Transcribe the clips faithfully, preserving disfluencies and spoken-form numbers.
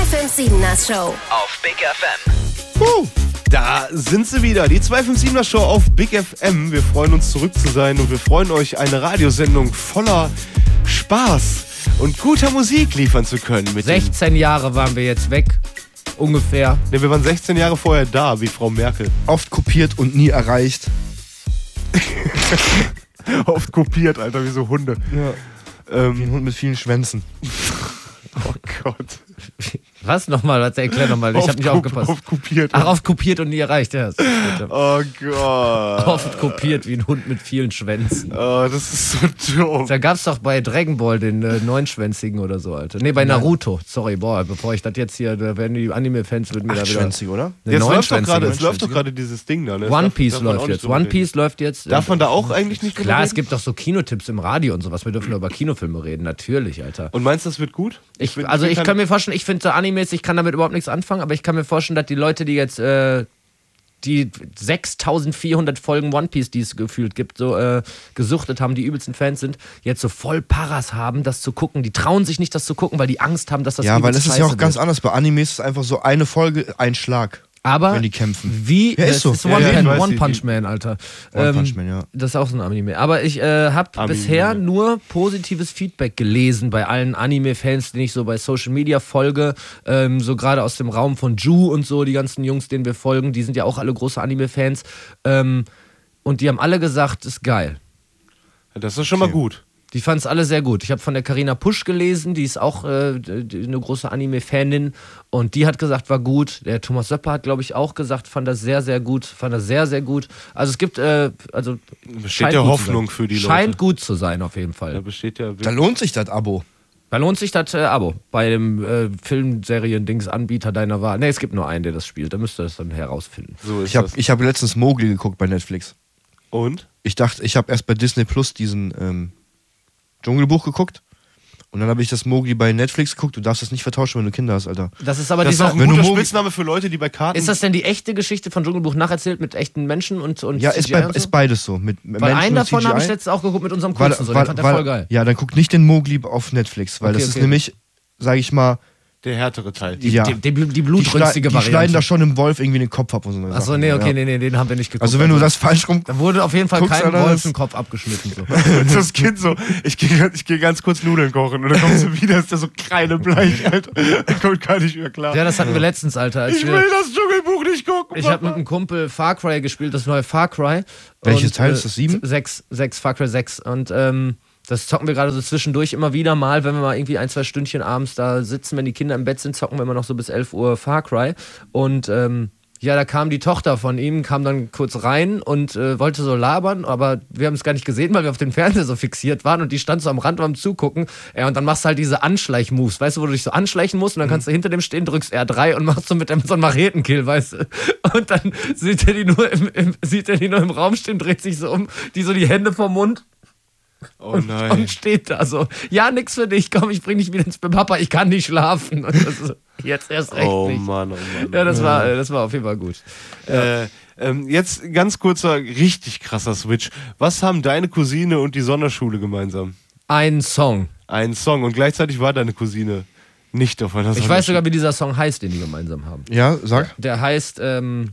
zweihundertsiebener Show auf Big F M. Uh, da sind sie wieder, die zweihundertsiebener Show auf Big F M. Wir freuen uns, zurück zu sein und wir freuen euch, eine Radiosendung voller Spaß und guter Musik liefern zu können. Mit sechzehn Jahre waren wir jetzt weg, ungefähr. Ne, wir waren sechzehn Jahre vorher da, wie Frau Merkel. Oft kopiert und nie erreicht. Oft kopiert, Alter, wie so Hunde. Ja. Ähm, wie ein Hund mit vielen Schwänzen. Oh Gott. Was nochmal? Erklär nochmal. Ich habe nicht aufgepasst. Oft kopiert. Ach, oft kopiert und nie erreicht. Ja, oh Gott. Oft kopiert wie ein Hund mit vielen Schwänzen. Oh, das ist so dumm. Da gab's doch bei Dragon Ball den äh, neunschwänzigen oder so, Alter. Nee, bei Naruto. Sorry, boah, bevor ich das jetzt hier, da werden die Anime-Fans mit mir da wieder... Achtschwänzig, oder? Jetzt läuft doch gerade, es läuft doch gerade dieses Ding da, ne? One Piece läuft jetzt. One Piece läuft jetzt. Darf man da auch eigentlich nicht drüber Klar, reden? es gibt doch so Kinotipps im Radio und sowas. Wir dürfen nur über Kinofilme reden, natürlich, Alter. Und meinst du, das wird gut? Ich, ich also ich kann mir vorstellen, ich finde so Animes, ich kann damit überhaupt nichts anfangen, aber ich kann mir vorstellen, dass die Leute, die jetzt äh, die sechstausendvierhundert Folgen One Piece, die es gefühlt gibt, so äh, gesuchtet haben, die übelsten Fans sind, jetzt so voll Paras haben, das zu gucken. Die trauen sich nicht, das zu gucken, weil die Angst haben, dass das Ja, weil das ist ja auch ganz wird. anders. Bei Animes ist es einfach so eine Folge, ein Schlag. Aber wenn die kämpfen. Wie? Ja, ist das so. ist One, Ja, ja, Pan, weiß One ich, Punch Man, Alter. One ähm, Punch Man, ja. Das ist auch so ein Anime. Aber ich äh, habe bisher nur positives Feedback gelesen bei allen Anime-Fans, die ich so bei Social Media folge. Ähm, so gerade aus dem Raum von Ju und so, die ganzen Jungs, denen wir folgen, die sind ja auch alle große Anime-Fans. Ähm, und die haben alle gesagt, ist geil. Das ist schon okay. mal gut. Die fanden es alle sehr gut. Ich habe von der Carina Pusch gelesen, die ist auch äh, eine große Anime-Fanin und die hat gesagt, war gut. Der Thomas Söpper hat, glaube ich, auch gesagt, fand das sehr, sehr gut. Fand das sehr, sehr gut. Also es gibt, äh, also besteht ja Hoffnung für die Leute. Scheint gut zu sein, auf jeden Fall. Da besteht ja. Da lohnt sich das Abo. Da lohnt sich das äh, Abo. Bei dem äh, Filmserien-Dings-Anbieter deiner Wahl. Ne, es gibt nur einen, der das spielt. Da müsst ihr das dann herausfinden. So ist ich habe das. ich hab letztens Mowgli geguckt bei Netflix. Und? Ich dachte, ich habe erst bei Disney Plus diesen ähm, Dschungelbuch geguckt und dann habe ich das Mowgli bei Netflix geguckt. Du darfst das nicht vertauschen, wenn du Kinder hast, Alter. Das ist aber das dieser, ist auch ein guter Spitzname für Leute, die bei Karten... Ist das denn die echte Geschichte von Dschungelbuch nacherzählt mit echten Menschen und, und ja, ist, C G I bei, und so? ist beides so. Mit weil Menschen einen davon habe ich C G I. letztens auch geguckt mit unserem weil, Kurzen. So, weil, den fand der weil, voll geil. Ja, dann guck nicht den Mowgli auf Netflix, weil Okay, das okay. ist nämlich, sag ich mal... Der härtere Teil. Die, ja. die, die, die Die, blutrünstige die Variante. schneiden da schon im Wolf irgendwie den Kopf ab und so. Achso, nee, okay, ja. nee, nee, den haben wir nicht geguckt. Also wenn du das falsch rum... Da wurde auf jeden Fall guckst, kein Alter, Wolf das- den Kopf abgeschnitten. So. Das Kind so, ich gehe ich geh ganz kurz Nudeln kochen und dann kommst du wieder, ist der so kreidebleich, Alter. Der kommt gar nicht mehr klar. Ja, das hatten wir letztens, Alter. Als Ich wir, will das Dschungelbuch nicht gucken. ich habe mit einem Kumpel Far Cry gespielt, das neue Far Cry. Welches Und, Teil ist das? Sieben? äh, Sechs, sechs, Far Cry sechs. Und ähm, das zocken wir gerade so zwischendurch immer wieder mal, wenn wir mal irgendwie ein, zwei Stündchen abends da sitzen, wenn die Kinder im Bett sind, zocken wir immer noch so bis elf Uhr Far Cry. Und ähm, ja, da kam die Tochter von ihm, kam dann kurz rein und äh, wollte so labern, aber wir haben es gar nicht gesehen, weil wir auf den Fernseher so fixiert waren und die stand so am Rand beim Zugucken. Ja, und dann machst du halt diese Anschleich-Moves, weißt du, wo du dich so anschleichen musst und dann kannst du hinter dem stehen, drückst R drei und machst so mit dem so einen Machetenkill, weißt du. Und dann sieht er die nur im, im, sieht er die nur im Raum stehen, dreht sich so um, die so die Hände vom Mund. Oh und, nein. und steht da so, ja, nix für dich, komm, ich bring dich wieder ins Bett, Papa, ich kann nicht schlafen. Und das so, jetzt erst recht Oh nicht. Mann, oh Mann. Ja, das war, das war auf jeden Fall gut. Äh, ähm, jetzt ganz kurzer, richtig krasser Switch. Was haben deine Cousine und die Sonderschule gemeinsam? Ein Song. Ein Song und gleichzeitig war deine Cousine nicht auf einer Ich Sonderschule. weiß sogar, wie dieser Song heißt, den die gemeinsam haben. Ja, sag. Der heißt ähm,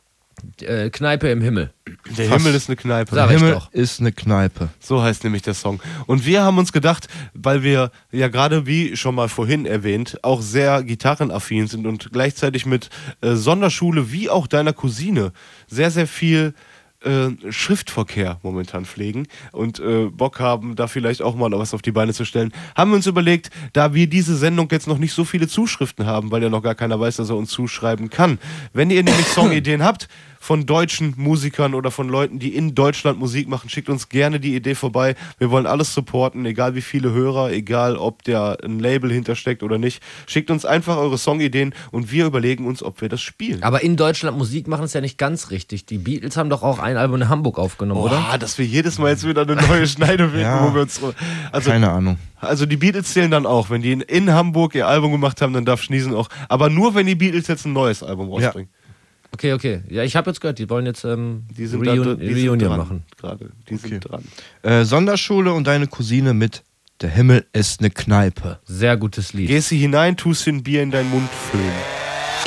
äh, Kneipe im Himmel. Der Himmel ist eine Kneipe. Sag ich Himmel doch. ist eine Kneipe. So heißt nämlich der Song. Und wir haben uns gedacht, weil wir ja gerade wie schon mal vorhin erwähnt, auch sehr gitarrenaffin sind und gleichzeitig mit äh, Sonderschule wie auch deiner Cousine sehr, sehr viel äh, Schriftverkehr momentan pflegen und äh, Bock haben, da vielleicht auch mal was auf die Beine zu stellen, haben wir uns überlegt, da wir diese Sendung jetzt noch nicht so viele Zuschriften haben, weil ja noch gar keiner weiß, dass er uns zuschreiben kann. Wenn ihr nämlich Songideen habt, von deutschen Musikern oder von Leuten, die in Deutschland Musik machen, schickt uns gerne die Idee vorbei. Wir wollen alles supporten, egal wie viele Hörer, egal ob der ein Label hintersteckt oder nicht. Schickt uns einfach eure Songideen und wir überlegen uns, ob wir das spielen. Aber in Deutschland Musik machen ist ja nicht ganz richtig. Die Beatles haben doch auch ein Album in Hamburg aufgenommen, Oh, oder? dass wir jedes Mal jetzt wieder eine neue Schneide finden, Ja. wo wir uns... Also, Keine Ahnung. also die Beatles zählen dann auch. Wenn die in, in Hamburg ihr Album gemacht haben, dann darf Schniesen auch. Aber nur, wenn die Beatles jetzt ein neues Album rausbringen. Okay, okay. Ja, ich habe jetzt gehört, die wollen jetzt ähm, Die sind, Reun da, die Reunion sind dran, machen. gerade. Die Okay. sind dran. Äh, Sonderschule und deine Cousine mit Der Himmel ist eine Kneipe. Sehr gutes Lied. Gehst du hinein, tust dir ein Bier in deinen Mund füllen.